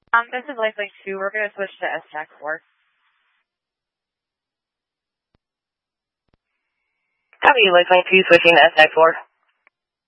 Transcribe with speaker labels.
Speaker 1: This is likely 2. We're going to switch to STAC 4.
Speaker 2: Copy, Lifeline 2, switching to STAC 4.